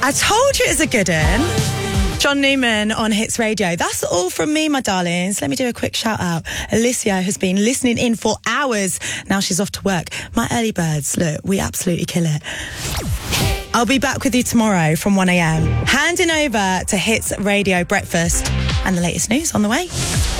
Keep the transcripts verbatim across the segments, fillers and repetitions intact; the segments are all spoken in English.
I told you it's a good one. John Newman on Hits Radio. That's all from me, my darlings. Let me do a quick shout out. Alicia has been listening in for hours. Now she's off to work. My early birds, look, we absolutely kill it. I'll be back with you tomorrow from one a.m. Handing over to Hits Radio Breakfast and the latest news on the way.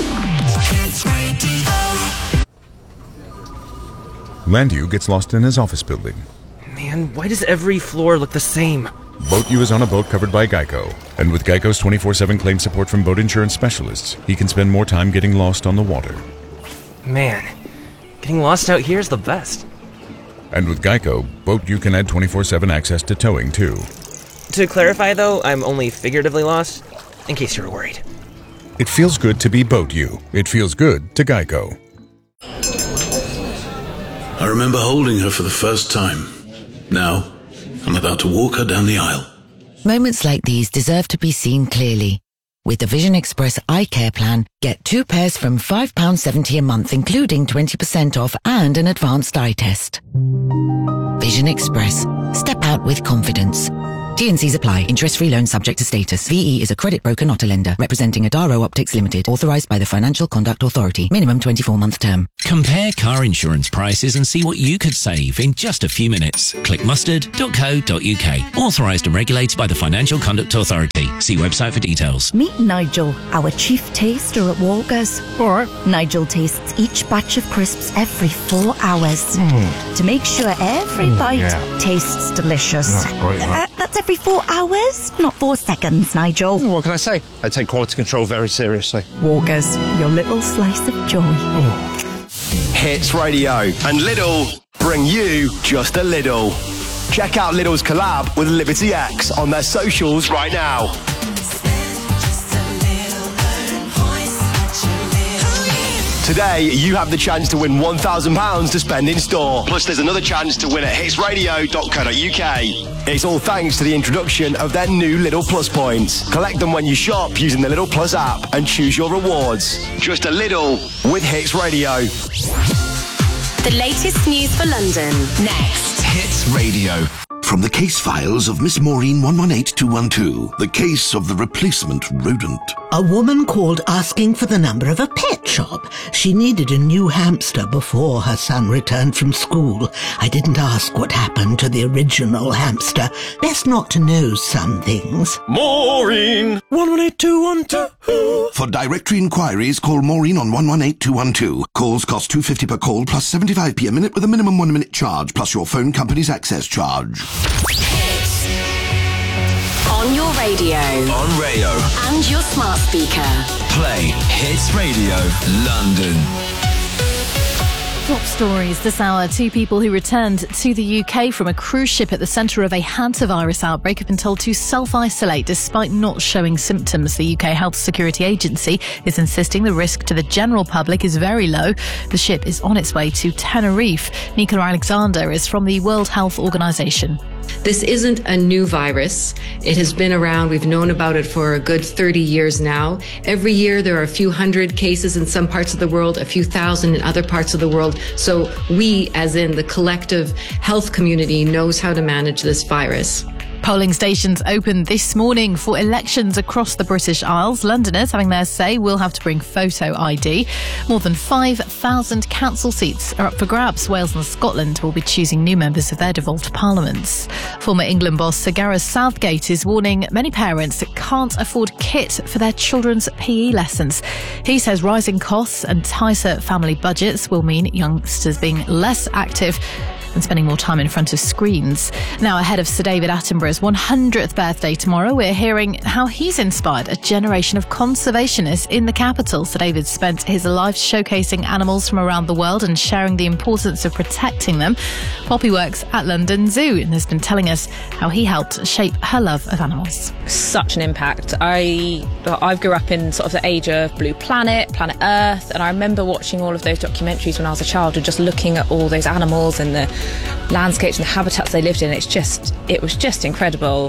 Landu gets lost in his office building. Man, why does every floor look the same? Boat U is on a boat covered by Geico. And with Geico's twenty-four seven claim support from boat insurance specialists, he can spend more time getting lost on the water. Man, getting lost out here is the best. And with Geico, Boat U can add twenty-four seven access to towing, too. To clarify, though, I'm only figuratively lost, in case you were worried. It feels good to be Boat U. It feels good to Geico. I remember holding her for the first time. Now, I'm about to walk her down the aisle. Moments like these deserve to be seen clearly. With the Vision Express Eye Care Plan, get two pairs from five pounds seventy a month, including twenty percent off and an advanced eye test. Vision Express. Step out with confidence. T and C's apply. Interest-free loan subject to status. V E is a credit broker, not a lender. Representing Adaro Optics Limited. Authorised by the Financial Conduct Authority. Minimum twenty-four month term. Compare car insurance prices and see what you could save in just a few minutes. Click mustard dot co dot uk. Authorised and regulated by the Financial Conduct Authority. See website for details. Meet Nigel, our chief taster at Walker's. Alright. Nigel tastes each batch of crisps every four hours Mm. to make sure every Mm, bite yeah. tastes delicious. That's great, Uh, that. that's every four hours, not four seconds, Nigel. What can I say? I take quality control very seriously. Walker's, your little slice of joy. Hits Radio and Lidl bring you just a Lidl. Check out Lidl's collab with Liberty X on their socials right now. Today, you have the chance to win one thousand pounds to spend in store. Plus, there's another chance to win at hits radio dot co dot uk. It's all thanks to the introduction of their new Lidl Plus points. Collect them when you shop using the Lidl Plus app and choose your rewards. Just a Lidl with Hits Radio. The latest news for London. Next. Hits Radio. From the case files of Miss Maureen one one eight two one two, the case of the replacement rodent. A woman called asking for the number of a pet shop. She needed a new hamster before her son returned from school. I didn't ask what happened to the original hamster. Best not to know some things. Maureen one one eight two one two. For directory inquiries, call Maureen on one one eight two one two. Calls cost two pounds fifty per call plus seventy-five p a minute with a minimum one minute charge plus your phone company's access charge. Hits. On your radio. On Rayo. And your smart speaker. Play Hits Radio London. Top stories this hour. Two people who returned to the U K from a cruise ship at the centre of a hantavirus outbreak have been told to self-isolate despite not showing symptoms. The U K Health Security Agency is insisting the risk to the general public is very low. The ship is on its way to Tenerife. Nicola Alexander is from the World Health Organisation. This isn't a new virus. It has been around. We've known about it for a good thirty years now. Every year there are a few hundred cases in some parts of the world, a few thousand in other parts of the world. So we, as in the collective health community, knows how to manage this virus. Polling stations opened this morning for elections across the British Isles. Londoners having their say will have to bring photo I D. More than five thousand council seats are up for grabs. Wales and Scotland will be choosing new members of their devolved parliaments. Former England boss Sir Gareth Southgate is warning many parents that can't afford kit for their children's P E lessons. He says rising costs and tighter family budgets will mean youngsters being less active and spending more time in front of screens. Now, ahead of Sir David Attenborough's one hundredth birthday tomorrow, we're hearing how he's inspired a generation of conservationists in the capital. Sir David spent his life showcasing animals from around the world and sharing the importance of protecting them. Poppy works at London Zoo and has been telling us how he helped shape her love of animals. Such an impact. I I grew up in sort of the age of Blue Planet, Planet Earth, and I remember watching all of those documentaries when I was a child and just looking at all those animals and the landscapes and the habitats they lived in. It's just, it was just incredible.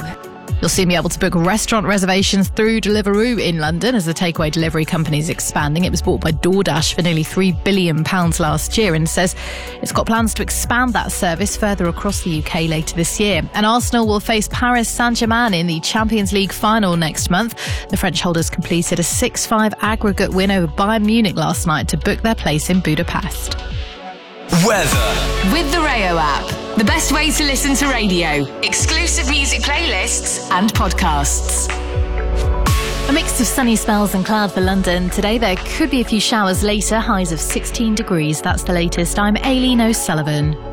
You'll soon be able to book restaurant reservations through Deliveroo in London as the takeaway delivery company is expanding. It was bought by DoorDash for nearly three billion pounds last year and says it's got plans to expand that service further across the U K later this year. And Arsenal will face Paris Saint-Germain in the Champions League final next month. The French holders completed a six five aggregate win over Bayern Munich last night to book their place in Budapest. Weather. With the Rayo app. The best way to listen to radio. Exclusive music playlists and podcasts. A mix of sunny spells and cloud for London. Today there could be a few showers later, highs of sixteen degrees. That's the latest. I'm Aileen O'Sullivan.